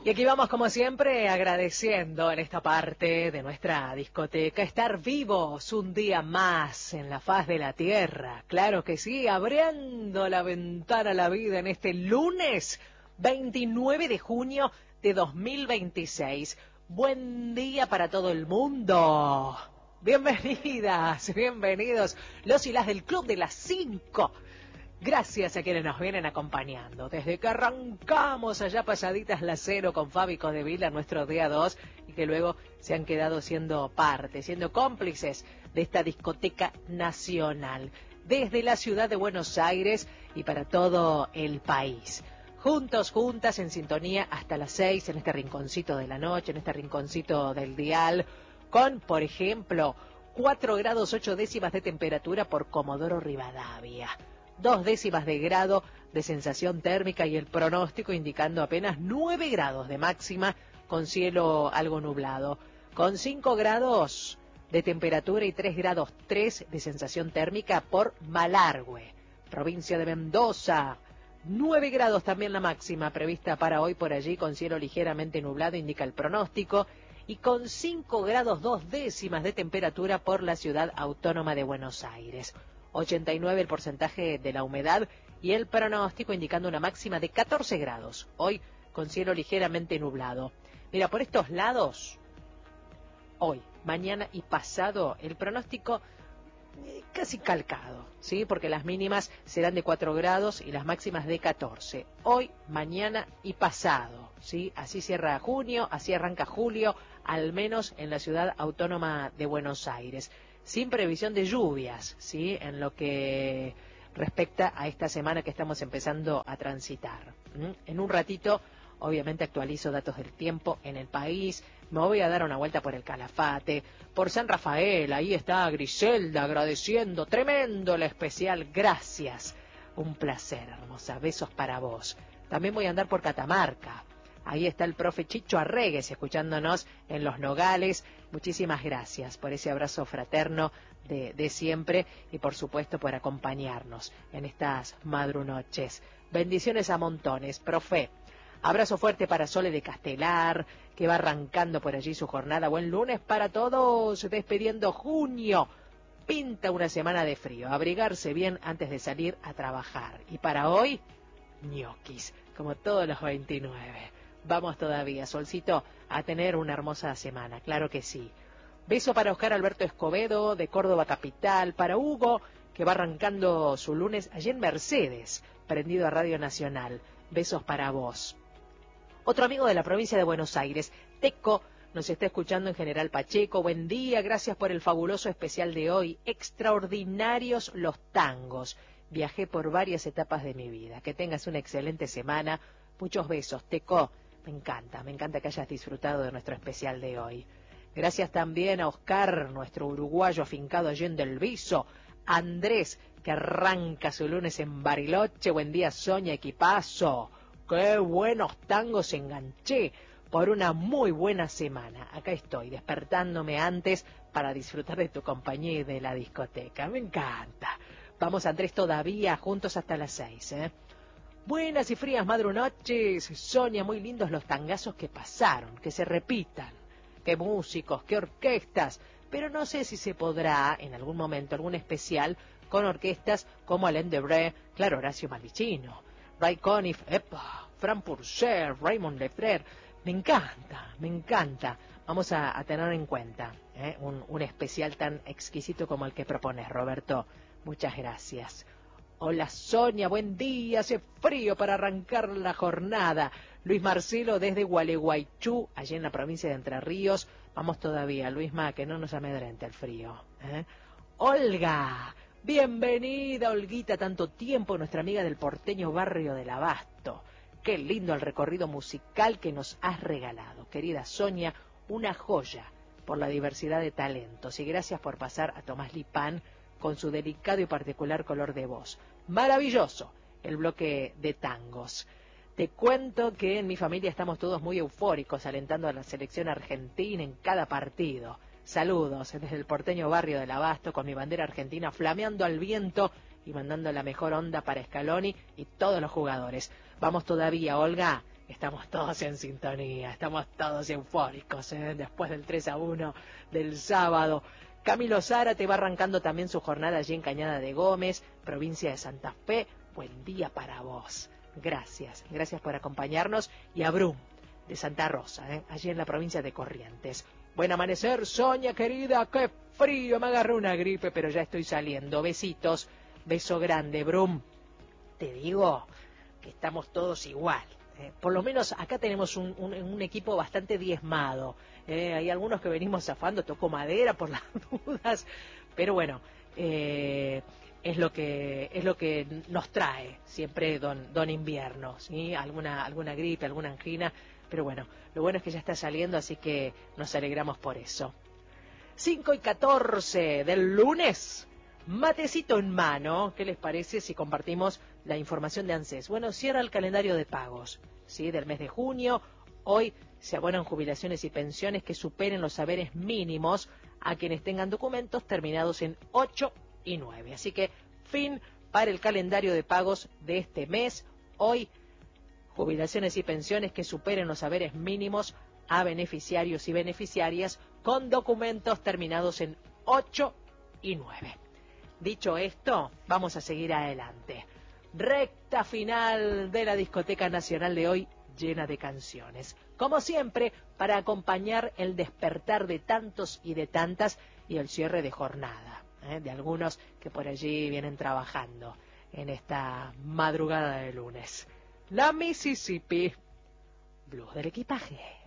Y aquí vamos, como siempre, agradeciendo en esta parte de nuestra discoteca estar vivos un día más en la faz de la tierra. Claro que sí, abriendo la ventana a la vida en este lunes 29 de junio de 2026. Buen día para todo el mundo. Bienvenidas, bienvenidos los y las del Club de las 5. Gracias a quienes nos vienen acompañando. Desde que arrancamos allá pasaditas las 0 con Fabi Codevila, nuestro día 2, y que luego se han quedado siendo parte, siendo cómplices de esta discoteca nacional. Desde la ciudad de Buenos Aires y para todo el país. Juntos, juntas, en sintonía hasta las 6, en este rinconcito de la noche, en este rinconcito del dial, con, por ejemplo, 4 grados 8 décimas de temperatura por Comodoro Rivadavia. 2 décimas de grado de sensación térmica y el pronóstico indicando apenas 9 grados de máxima con cielo algo nublado. Con 5 grados de temperatura y 3 grados 3 de sensación térmica por Malargüe, provincia de Mendoza. 9 grados también la máxima prevista para hoy por allí con cielo ligeramente nublado, indica el pronóstico. Y con 5 grados 2 décimas de temperatura por la ciudad autónoma de Buenos Aires. 89 el porcentaje de la humedad y el pronóstico indicando una máxima de 14 grados. Hoy con cielo ligeramente nublado. Mira, por estos lados, hoy, mañana y pasado, el pronóstico casi calcado, ¿sí? Porque las mínimas serán de 4 grados y las máximas de 14. Hoy, mañana y pasado, ¿sí? Así cierra junio, así arranca julio, al menos en la ciudad autónoma de Buenos Aires. Sin previsión de lluvias, ¿sí? En lo que respecta a esta semana que estamos empezando a transitar. En un ratito, obviamente, actualizo datos del tiempo en el país. Me voy a dar una vuelta por el Calafate, por San Rafael. Ahí está Griselda agradeciendo. Tremendo el especial. Gracias. Un placer, hermosa. Besos para vos. También voy a andar por Catamarca. Ahí está el profe Chicho Arregues escuchándonos en Los Nogales. Muchísimas gracias por ese abrazo fraterno de siempre y por supuesto por acompañarnos en estas madrunoches. Bendiciones a montones, profe. Abrazo fuerte para Sole de Castelar, que va arrancando por allí su jornada. Buen lunes para todos, despidiendo junio. Pinta una semana de frío, abrigarse bien antes de salir a trabajar. Y para hoy, ñoquis, como todos los 29. Vamos todavía, Solcito, a tener una hermosa semana, claro que sí. Beso para Oscar Alberto Escobedo, de Córdoba Capital, para Hugo, que va arrancando su lunes allí en Mercedes, prendido a Radio Nacional. Besos para vos. Otro amigo de la provincia de Buenos Aires, Teco, nos está escuchando en General Pacheco. Buen día, gracias por el fabuloso especial de hoy. Extraordinarios los tangos. Viajé por varias etapas de mi vida. Que tengas una excelente semana. Muchos besos, Teco. Me encanta que hayas disfrutado de nuestro especial de hoy. Gracias también a Oscar, nuestro uruguayo afincado allí en Del Viso. Andrés, que arranca su lunes en Bariloche. Buen día, Sonia, equipazo. Qué buenos tangos enganché por una muy buena semana. Acá estoy, despertándome antes para disfrutar de tu compañía y de la discoteca. Me encanta. Vamos, Andrés, todavía juntos hasta las 6, ¿eh? Buenas y frías madrunoches, Sonia, muy lindos los tangazos que pasaron, que se repitan. Qué músicos, qué orquestas, pero no sé si se podrá en algún momento algún especial con orquestas como Alain Debré, claro, Horacio Malvicino, Ray Conniff, Fran Purcell, Raymond Lefebvre. Me encanta. Vamos a tener en cuenta un especial tan exquisito como el que propones, Roberto. Muchas gracias. Hola Sonia, buen día, hace frío para arrancar la jornada. Luis Marcelo desde Gualeguaychú, allí en la provincia de Entre Ríos. Vamos todavía, Luisma, que no nos amedrente el frío. Olga, bienvenida Olguita, tanto tiempo, nuestra amiga del porteño barrio del Abasto. Qué lindo el recorrido musical que nos has regalado. Querida Sonia, una joya por la diversidad de talentos y gracias por pasar a Tomás Lipán con su delicado y particular color de voz. Maravilloso el bloque de tangos. Te cuento que en mi familia estamos todos muy eufóricos alentando a la selección argentina en cada partido. Saludos desde el porteño barrio del Abasto con mi bandera argentina flameando al viento y mandando la mejor onda para Scaloni y todos los jugadores. Vamos todavía, Olga, estamos todos en sintonía, estamos todos eufóricos, después del 3-1 del sábado. Camilo Zárate va arrancando también su jornada allí en Cañada de Gómez, provincia de Santa Fe. Buen día para vos. Gracias por acompañarnos. Y a Brum, de Santa Rosa, allí en la provincia de Corrientes. Buen amanecer, Sonia querida, qué frío, me agarró una gripe, pero ya estoy saliendo. Besitos, beso grande, Brum. Te digo que estamos todos igual. Por lo menos acá tenemos un equipo bastante diezmado. Hay algunos que venimos zafando, toco madera por las dudas, pero bueno, es lo que nos trae siempre don invierno, ¿sí? Alguna gripe, alguna angina, pero bueno, lo bueno es que ya está saliendo, así que nos alegramos por eso. 5:14 del lunes. Matecito en mano, ¿qué les parece si compartimos la información de ANSES? Bueno, cierra el calendario de pagos, ¿sí? Del mes de junio. Hoy se abonan jubilaciones y pensiones que superen los saberes mínimos a quienes tengan documentos terminados en 8 y 9. Así que fin para el calendario de pagos de este mes. Hoy, jubilaciones y pensiones que superen los saberes mínimos a beneficiarios y beneficiarias con documentos terminados en 8 y 9. Dicho esto, vamos a seguir adelante. Recta final de la Discoteca Nacional de hoy, llena de canciones. Como siempre, para acompañar el despertar de tantos y de tantas y el cierre de jornada, de algunos que por allí vienen trabajando en esta madrugada de lunes. La Mississippi, blues del equipaje.